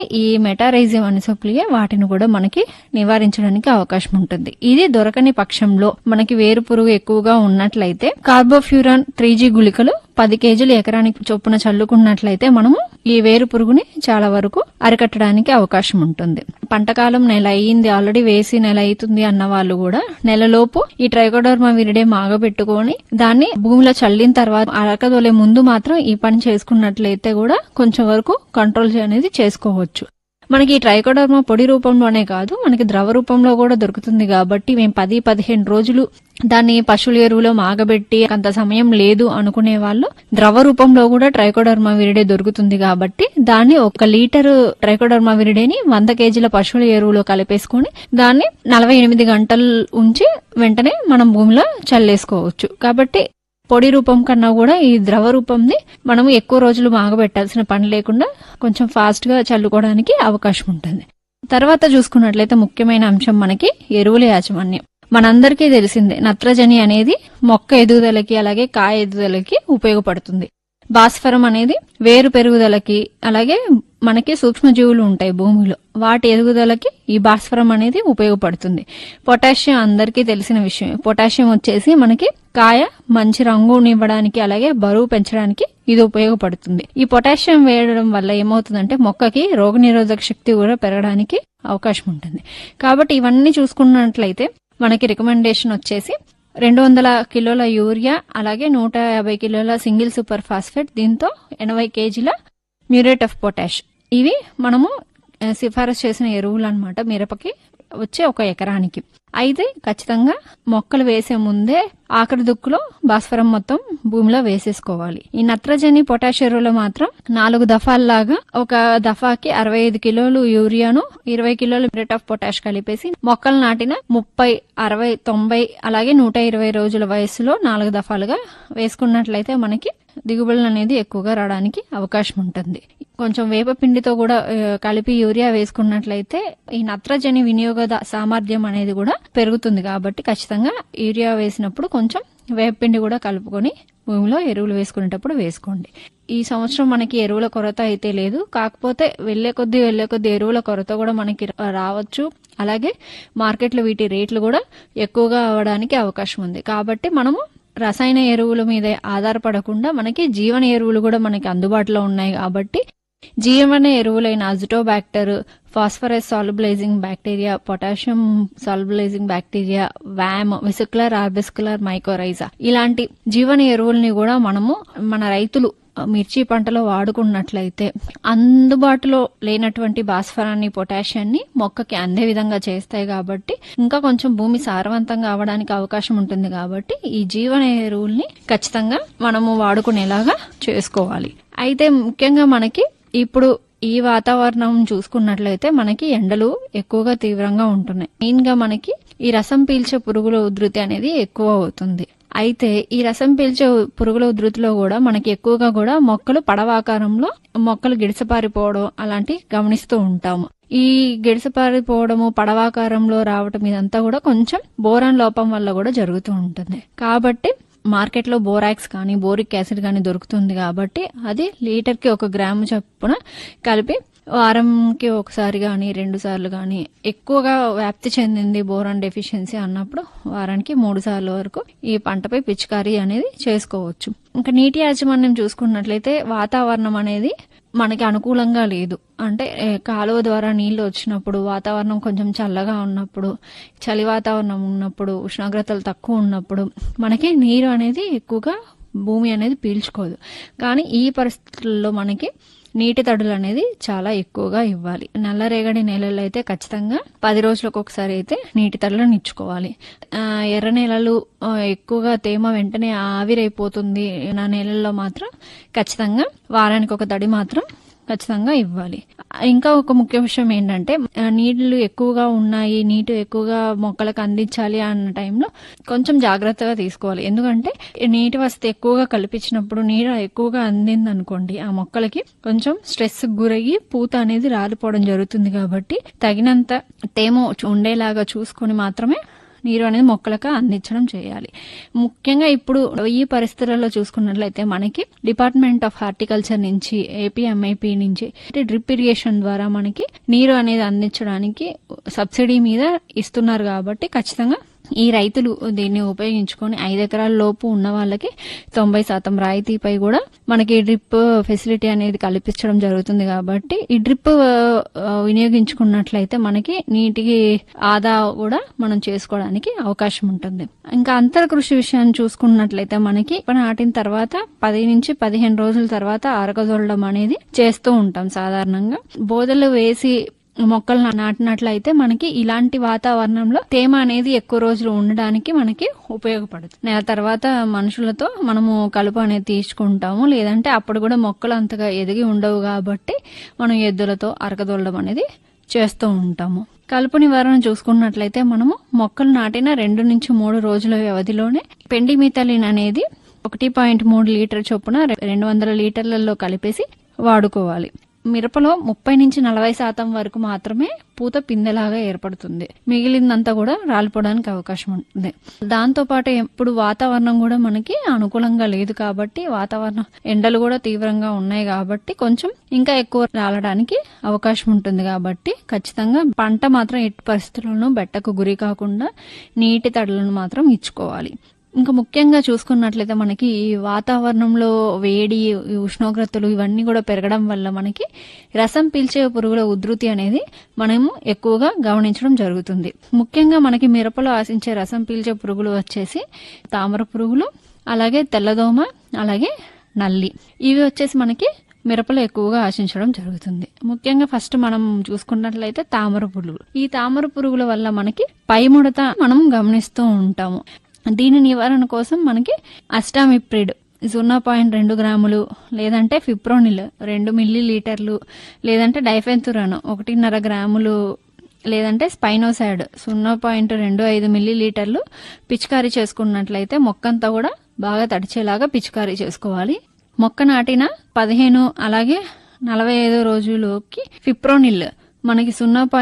ఈ మెటారైజియం అనిసోప్లియా వాటిని కూడా మనకి నివారించడానికి అవకాశం ఉంటుంది. ఇది దొరకని పక్షంలో మనకి వేరు పురుగు ఎక్కువగా ఉన్నట్లయితే కార్బోఫ్యూరాన్ 3G గుళికలు 10 కేజీలు ఎకరానికి చొప్పున చల్లుకున్నట్లయితే మనము ఈ వేరు పురుగుని చాలా వరకు అరికట్టడానికి అవకాశం ఉంటుంది. పంటకాలం నెల అయ్యింది, ఆల్రెడీ వేసి నెల అవుతుంది అన్న వాళ్ళు కూడా నెలలోపు ఈ ట్రైకోడర్మా విరిడే మాగబెట్టుకొని దాన్ని భూమిలో చల్లిన తర్వాత అరకదోలే ముందు మాత్రం ఈ పని చేసుకున్నట్లయితే కూడా కొంచెం వరకు కంట్రోల్ అనేది చేసుకోవచ్చు. మనకి ఈ ట్రైకోడర్మా పొడి రూపంలోనే కాదు, మనకి ద్రవ రూపంలో కూడా దొరుకుతుంది. కాబట్టి మేము 10-15 రోజులు దాన్ని పశువుల ఎరువులో మాగబెట్టి అంత సమయం లేదు అనుకునే వాళ్ళు ద్రవ రూపంలో కూడా ట్రైకోడర్మా విరిడే దొరుకుతుంది. కాబట్టి దాన్ని 1 లీటరు ట్రైకోడర్మా విరిడేని 100 కేజీల పశువుల ఎరువులో కలిపేసుకుని దాన్ని 48 గంటలు ఉంచి వెంటనే మనం భూమిలో చల్లేసుకోవచ్చు. కాబట్టి పొడి రూపం కన్నా కూడా ఈ ద్రవ రూపంని మనం ఎక్కువ రోజులు మాగబెట్టాల్సిన పని లేకుండా కొంచెం ఫాస్ట్ గా చల్లుకోవడానికి అవకాశం ఉంటుంది. తర్వాత చూసుకున్నట్లయితే ముఖ్యమైన అంశం మనకి ఎరువుల యాజమాన్యం. మనందరికీ తెలిసిందే, నత్రజని అనేది మొక్క ఎదుగుదలకి అలాగే కాయ ఎదుగుదలకి ఉపయోగపడుతుంది. భాస్వరం అనేది వేరు పెరుగుదలకి అలాగే మనకి సూక్ష్మజీవులు ఉంటాయి భూమిలో, వాటి ఎదుగుదలకి ఈ భాస్వరం అనేది ఉపయోగపడుతుంది. పొటాషియం అందరికీ తెలిసిన విషయం. పొటాషియం వచ్చేసి మనకి కాయ మంచి రంగునివ్వడానికి అలాగే బరువు పెంచడానికి ఇది ఉపయోగపడుతుంది. ఈ పొటాషియం వేయడం వల్ల ఏమవుతుందంటే మొక్కకి రోగనిరోధక శక్తి కూడా పెరగడానికి అవకాశం ఉంటుంది. కాబట్టి ఇవన్నీ చూసుకున్నట్లయితే మనకి రికమెండేషన్ వచ్చేసి 200 కిలోల యూరియా అలాగే 150 కిలోల సింగిల్ సూపర్ ఫాస్ఫేట్, దీంతో 80 కేజీల మ్యూరేట్ ఆఫ్ పొటాష్, ఇవి మనము సిఫారసు చేసిన ఎరువులు అన్నమాట మిరపకి వచ్చే 1 ఎకరానికి. అయితే ఖచ్చితంగా మొక్కలు వేసే ముందే ఆఖరి దుక్కులో భాస్వరం మొత్తం భూమిలో వేసేసుకోవాలి. ఈ నత్రజని పొటాష్ ఎరువులు మాత్రం 4 దఫాల్లాగా ఒక దఫాకి 65 కిలోలు యూరియాను 20 కిలోలు మ్యూరేట్ ఆఫ్ పొటాష్ కలిపేసి మొక్కలు నాటిన 30, 60, 90 అలాగే 120 రోజుల వయసులో 4 దఫాలుగా వేసుకున్నట్లయితే మనకి దిగుబడులు అనేది ఎక్కువగా రావడానికి అవకాశం ఉంటుంది. కొంచెం వేపపిండితో కూడా కలిపి యూరియా వేసుకున్నట్లయితే ఈ నత్రజని వినియోగ సామర్థ్యం అనేది కూడా పెరుగుతుంది. కాబట్టి ఖచ్చితంగా యూరియా వేసినప్పుడు కొంచెం వేపపిండి కూడా కలుపుకొని భూమిలో ఎరువులు వేసుకునేటప్పుడు వేసుకోండి. ఈ సంవత్సరం మనకి ఎరువుల కొరత అయితే లేదు, కాకపోతే వెళ్లే కొద్దీ ఎరువుల కొరత కూడా మనకి రావచ్చు. అలాగే మార్కెట్లో వీటి రేట్లు కూడా ఎక్కువగా అవడానికి అవకాశం ఉంది. కాబట్టి మనము రసాయన ఎరువుల మీద ఆధారపడకుండా మనకి జీవన ఎరువులు కూడా మనకి అందుబాటులో ఉన్నాయి. కాబట్టి జీవన ఎరువులైన Azotobacter, phosphorus solubilising bacteria, potassium solubilising bacteria, వామ్, వెసిక్యులర్ ఆర్బిస్కులర్ మైకోరైజా ఇలాంటి జీవన ఎరువుల్ని కూడా మనము మన రైతులు మిర్చి పంటలో వాడుకున్నట్లయితే అందుబాటులో లేనటువంటి భాస్వరాన్ని, పొటాషియాన్ని మొక్కకి అందే విధంగా చేస్తాయి. కాబట్టి ఇంకా కొంచెం భూమి సారవంతంగా అవడానికి అవకాశం ఉంటుంది. కాబట్టి ఈ జీవన ఎరువుల్ని ఖచ్చితంగా మనము వాడుకునేలాగా చేసుకోవాలి. అయితే ముఖ్యంగా మనకి ఇప్పుడు ఈ వాతావరణం చూసుకున్నట్లయితే మనకి ఎండలు ఎక్కువగా తీవ్రంగా ఉంటున్నాయి. మెయిన్ గా మనకి ఈ రసం పీల్చే పురుగుల ఉధృతి అనేది ఎక్కువ అవుతుంది. అయితే ఈ రసం పీల్చే పురుగుల ఉధృతిలో కూడా మనకి ఎక్కువగా కూడా మొక్కలు పడవాకారంలో మొక్కలు గిడిసపారిపోవడం అలాంటి గమనిస్తూ ఉంటాము. ఈ గిడిసపారిపోవడము, పడవాకారంలో రావటం ఇదంతా కూడా కొంచెం బోరాన్ లోపం వల్ల కూడా జరుగుతూ ఉంటుంది. కాబట్టి మార్కెట్లో బోరాక్స్ కానీ బోరిక్ యాసిడ్ కానీ దొరుకుతుంది. కాబట్టి అది లీటర్కి 1 గ్రాము చొప్పున కలిపి వారంకి ఒకసారి గాని 2 సార్లు గాని, ఎక్కువగా వ్యాప్తి చెందింది బోరాన్ డెఫిషియన్సీ అన్నప్పుడు వారానికి 3 సార్లు వరకు ఈ పంటపై పిచికారీ అనేది చేసుకోవచ్చు. ఇంకా నీటి యాజమాన్యం చూసుకున్నట్లయితే వాతావరణం అనేది మనకి అనుకూలంగా లేదు. అంటే కాలువ ద్వారా నీళ్లు వచ్చినప్పుడు, వాతావరణం కొంచెం చల్లగా ఉన్నప్పుడు, చలి వాతావరణం ఉన్నప్పుడు, ఉష్ణోగ్రతలు తక్కువ ఉన్నప్పుడు మనకి నీరు అనేది ఎక్కువగా భూమి అనేది పీల్చుకోదు. కానీ ఈ పరిస్థితుల్లో మనకి నీటి తడులు అనేది చాలా ఎక్కువగా ఇవ్వాలి. నల్లరేగడి నేలల్లో అయితే ఖచ్చితంగా 10 రోజులకు ఒకసారి అయితే నీటి తడులను ఇచ్చుకోవాలి. ఎర్ర నేలలు ఎక్కువగా తేమ వెంటనే ఆవిరైపోతుంది నా నేలల్లో మాత్రం ఖచ్చితంగా వారానికి 1 తడి మాత్రం ఖచ్చితంగా ఇవ్వాలి. ఇంకా ఒక ముఖ్య విషయం ఏంటంటే నీళ్లు ఎక్కువగా ఉన్నాయి, నీటి ఎక్కువగా మొక్కలకు అందించాలి అన్న టైంలో కొంచెం జాగ్రత్తగా తీసుకోవాలి. ఎందుకంటే నీటి వసతి ఎక్కువగా కల్పించినప్పుడు నీరు ఎక్కువగా అందింది అనుకోండి, ఆ మొక్కలకి కొంచెం స్ట్రెస్ గురయ్యి పూత అనేది రాలిపోవడం జరుగుతుంది. కాబట్టి తగినంత తేమ ఉండేలాగా చూసుకొని మాత్రమే నీరు అనేది మొక్కలకు అందించడం చేయాలి. ముఖ్యంగా ఇప్పుడు ఈ పరిస్థితులలో చూసుకున్నట్లయితే మనకి డిపార్ట్మెంట్ ఆఫ్ హార్టికల్చర్ నుంచి, ఏపీఎంఐపీ నుంచి డ్రిప్ ఇరిగేషన్ ద్వారా మనకి నీరు అనేది అందించడానికి సబ్సిడీ మీద ఇస్తున్నారు. కాబట్టి ఖచ్చితంగా ఈ రైతులు దీన్ని ఉపయోగించుకొని 5 ఎకరాల లోపు ఉన్న వాళ్ళకి 90% రాయితీపై కూడా మనకి డ్రిప్ ఫెసిలిటీ అనేది కల్పించడం జరుగుతుంది. కాబట్టి ఈ డ్రిప్ వినియోగించుకున్నట్లయితే మనకి నీటికి ఆదా కూడా మనం చేసుకోవడానికి అవకాశం ఉంటుంది. ఇంకా అంతర కృషి విషయాన్ని చూసుకున్నట్లయితే మనకి నాటిన తర్వాత 10 నుంచి 15 రోజుల తర్వాత అరకజొల్లడం అనేది చేస్తూ ఉంటాం. సాధారణంగా బోదలు వేసి మొక్కలు నాటినట్లయితే మనకి ఇలాంటి వాతావరణంలో తేమ అనేది ఎక్కువ రోజులు ఉండడానికి మనకి ఉపయోగపడుతుంది. నెల తర్వాత మనుషులతో మనము కలుపు అనేది తీసుకుంటాము. లేదంటే అప్పుడు కూడా మొక్కలు అంతగా ఎదిగి ఉండవు కాబట్టి మనం ఎద్దులతో అరకదొల్లడం అనేది చేస్తూ ఉంటాము. కలుపు నివారణ చూసుకున్నట్లయితే మనము మొక్కలు నాటిన 2 నుంచి 3 రోజుల వ్యవధిలోనే పెండిమిథలిన్ అనేది 1.3 లీటర్ చొప్పున 200 లీటర్లలో కలిపేసి వాడుకోవాలి. మిరపలో 30 నుంచి 40% వరకు మాత్రమే పూత పిందెలాగా ఏర్పడుతుంది. మిగిలిందంతా కూడా రాలిపోవడానికి అవకాశం ఉంటుంది. దాంతో పాటు ఇప్పుడు వాతావరణం కూడా మనకి అనుకూలంగా లేదు కాబట్టి, వాతావరణం ఎండలు కూడా తీవ్రంగా ఉన్నాయి కాబట్టి కొంచెం ఇంకా ఎక్కువ రాలడానికి అవకాశం ఉంటుంది. కాబట్టి ఖచ్చితంగా పంట మాత్రం ఎట్టి పరిస్థితుల్లోనూ బెట్టకు గురి కాకుండా నీటి తడులను మాత్రం ఇచ్చుకోవాలి. ఇంకా ముఖ్యంగా చూసుకున్నట్లయితే మనకి ఈ వాతావరణంలో వేడి, ఉష్ణోగ్రతలు ఇవన్నీ కూడా పెరగడం వల్ల మనకి రసం పీల్చే పురుగుల ఉధృతి అనేది మనము ఎక్కువగా గమనించడం జరుగుతుంది. ముఖ్యంగా మనకి మిరపలో ఆశించే రసం పీల్చే పురుగులు వచ్చేసి తామర పురుగులు, అలాగే తెల్లదోమ, అలాగే నల్లి. ఇవి వచ్చేసి మనకి మిరపలో ఎక్కువగా ఆశించడం జరుగుతుంది. ముఖ్యంగా ఫస్ట్ మనం చూసుకున్నట్లయితే తామర పురుగులు. ఈ తామర పురుగుల వల్ల మనకి పై ముడత మనం గమనిస్తూ ఉంటాము. దీని నివారణ కోసం మనకి అస్టామిప్రిడ్ 0.2 గ్రాములు, లేదంటే ఫిప్రోనిల్ 2 మిల్లీలీటర్లు, లేదంటే డైఫెన్తురాన్ 1.5 గ్రాములు, లేదంటే స్పైనోసాడ్ 0.25 మిల్లీలీటర్లు పిచికారీ చేసుకున్నట్లయితే మొక్కంతా కూడా బాగా తడిచేలాగా పిచికారీ చేసుకోవాలి. మొక్క నాటిన 15 అలాగే 45 రోజుల్లోకి ఫిప్రోనిల్ మనకి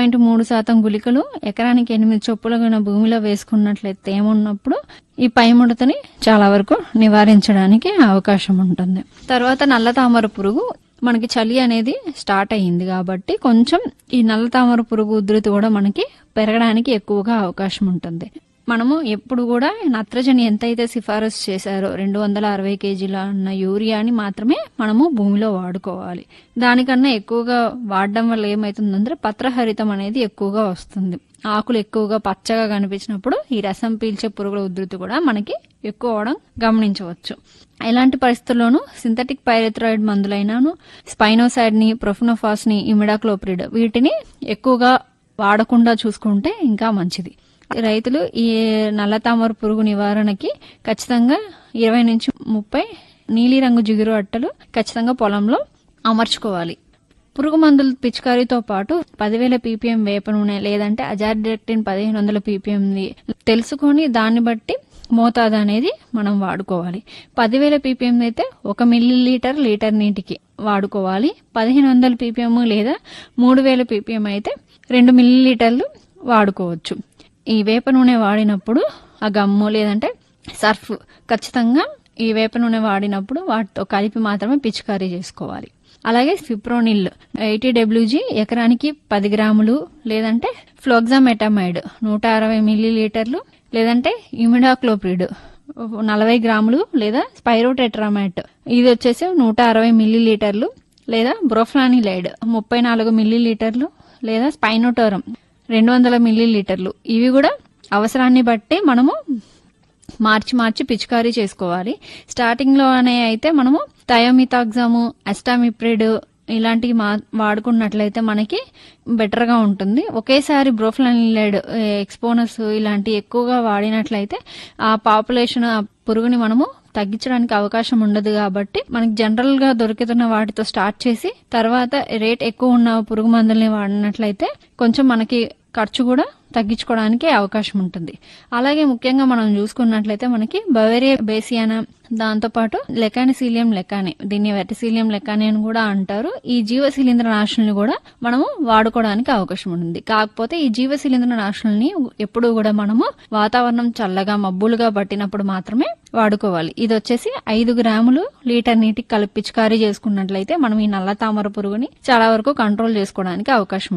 0.3% గుళికలు ఎకరానికి 8 చొప్పులుగా భూమిలో వేసుకున్నట్లయితే తేమున్నప్పుడు ఈ పై ముడతని చాలా వరకు నివారించడానికి అవకాశం ఉంటుంది. తర్వాత నల్ల తామర పురుగు మనకి చలి అనేది స్టార్ట్ అయ్యింది కాబట్టి కొంచెం ఈ నల్ల తామర పురుగు ఉధృతి కూడా మనకి పెరగడానికి ఎక్కువగా అవకాశం ఉంటుంది. మనము ఎప్పుడు కూడా నత్రజని ఎంతైతే సిఫారసు చేశారో 260 కేజీల ఉన్న యూరియాని మాత్రమే మనము భూమిలో వాడుకోవాలి. దానికన్నా ఎక్కువగా వాడడం వల్ల ఏమైతుందంటే పత్రహరితం అనేది ఎక్కువగా వస్తుంది. ఆకులు ఎక్కువగా పచ్చగా కనిపించినప్పుడు ఈ రసం పీల్చే పురుగుల ఉధృతి కూడా మనకి ఎక్కువ అవడం గమనించవచ్చు. ఎలాంటి పరిస్థితుల్లోనూ సింథటిక్ పైరెథ్రాయిడ్ మందులైనాను, స్పైనోసైడ్ ని, ప్రొఫెనోఫాస్ ని, ఇమిడాక్లోప్రిడ్ వీటిని ఎక్కువగా వాడకుండా చూసుకుంటే ఇంకా మంచిది. రైతులు ఈ నల్ల తామర పురుగు నివారణకి ఖచ్చితంగా 20 నుంచి 30 నీలిరంగు జిగురు అట్టలు ఖచ్చితంగా పొలంలో అమర్చుకోవాలి. పురుగు మందుల పిచికారీతో పాటు 10,000 ppm వేప నూనె, లేదంటే అజాడిరెక్టిన్ 1500 ppm తెలుసుకొని దాన్ని బట్టి మోతాదు అనేది మనం వాడుకోవాలి. 10,000 ppm అయితే 1 మిల్లీలీటర్ లీటర్ నీటికి వాడుకోవాలి. 1500 ppm లేదా 3000 ppm అయితే 2 మిల్లీలీటర్లు వాడుకోవచ్చు. ఈ వేప నూనె వాడినప్పుడు ఆ గమ్ము లేదంటే సర్ఫ్ ఖచ్చితంగా ఈ వేప నూనె వాడినప్పుడు వాటితో కలిపి మాత్రమే పిచికారీ చేసుకోవాలి. అలాగే ఫిప్రోనిల్ 80 WG ఎకరానికి 10 గ్రాములు, లేదంటే ఫ్లోక్సామెటమైడ్ 160 మిల్లీలీటర్లు, లేదంటే ఇమిడాక్లోప్రిడ్ 40 గ్రాములు, లేదా స్పైరోటెట్రామాట్ ఇది వచ్చేసి 160 మిల్లీలీటర్లు, లేదా బ్రోఫ్లానిలైడ్ 34 మిల్లీలీటర్లు, లేదా స్పైనోటోరం 200 మిల్లీలీటర్లు. ఇవి కూడా అవసరాన్ని బట్టి మనము మార్చి పిచికారీ చేసుకోవాలి. స్టార్టింగ్ లోనే అయితే మనము థయోమితాగ్జాము, అస్టామిప్రిడ్ ఇలాంటివి వాడుకున్నట్లయితే మనకి బెటర్ గా ఉంటుంది. ఒకేసారి బ్రోఫ్లానిలైడ్, ఎక్స్పోనస్ ఇలాంటి ఎక్కువగా వాడినట్లయితే ఆ పాపులేషన్ ఆ పురుగుని మనము తగ్గించడానికి అవకాశం ఉండదు. కాబట్టి మనకి జనరల్ గా దొరుకుతున్న వాటితో స్టార్ట్ చేసి తర్వాత రేట్ ఎక్కువ ఉన్న పురుగు మందుల్ని వాడినట్లయితే కొంచెం మనకి ఖర్చు కూడా తగ్గించుకోవడానికి అవకాశం ఉంటుంది. అలాగే ముఖ్యంగా మనం చూసుకున్నట్లయితే మనకి బవేరియా బేసియానా, దాంతోపాటు లెకానిసీలియం లెకాని, దీన్ని వెటిసీలియం లెకాని అని కూడా అంటారు. ఈ జీవ శిలీంద్ర నాశుల్ని కూడా మనము వాడుకోవడానికి అవకాశం ఉంటుంది. కాకపోతే ఈ జీవ శిలీంద్ర నాశుల్ని ఎప్పుడు కూడా మనము వాతావరణం చల్లగా మబ్బులుగా పట్టినప్పుడు మాత్రమే వాడుకోవాలి. ఇది వచ్చేసి 5 గ్రాములు లీటర్ నీటికి కలిపి పిచికారీ చేసుకున్నట్లయితే మనం ఈ నల్ల తామర పురుగుని చాలా వరకు కంట్రోల్ చేసుకోవడానికి అవకాశం